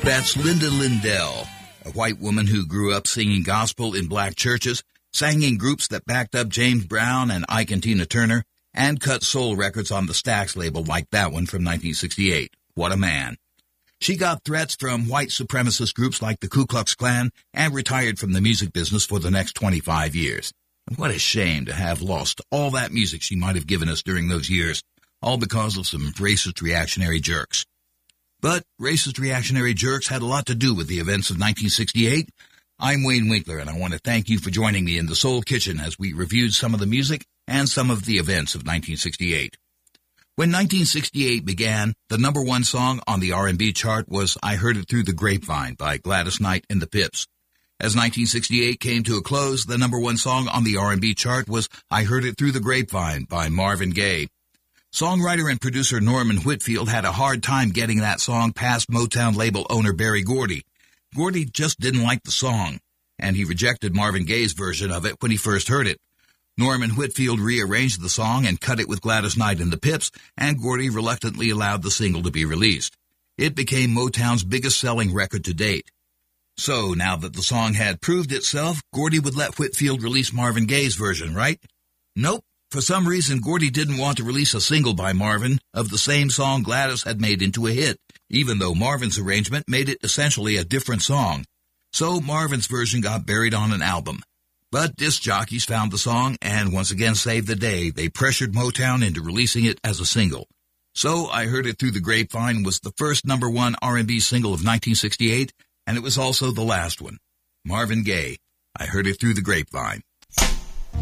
That's Linda Lindell, a white woman who grew up singing gospel in black churches, sang in groups that backed up James Brown and Ike and Tina Turner, and cut soul records on the Stax label like that one from 1968. What a man. She got threats from white supremacist groups like the Ku Klux Klan and retired from the music business for the next 25 years. And what a shame to have lost all that music she might have given us during those years, all because of some racist reactionary jerks. But racist reactionary jerks had a lot to do with the events of 1968. I'm Wayne Winkler, and I want to thank you for joining me in the Soul Kitchen as we reviewed some of the music and some of the events of 1968. When 1968 began, the number one song on the R&B chart was I Heard It Through the Grapevine by Gladys Knight and the Pips. As 1968 came to a close, the number one song on the R&B chart was I Heard It Through the Grapevine by Marvin Gaye. Songwriter and producer Norman Whitfield had a hard time getting that song past Motown label owner Berry Gordy. Gordy just didn't like the song, and he rejected Marvin Gaye's version of it when he first heard it. Norman Whitfield rearranged the song and cut it with Gladys Knight and the Pips, and Gordy reluctantly allowed the single to be released. It became Motown's biggest-selling record to date. So, now that the song had proved itself, Gordy would let Whitfield release Marvin Gaye's version, right? Nope. For some reason, Gordy didn't want to release a single by Marvin of the same song Gladys had made into a hit, even though Marvin's arrangement made it essentially a different song. So, Marvin's version got buried on an album. But disc jockeys found the song and once again saved the day. They pressured Motown into releasing it as a single. So, I Heard It Through the Grapevine was the first number one R&B single of 1968, and it was also the last one. Marvin Gaye, I Heard It Through the Grapevine.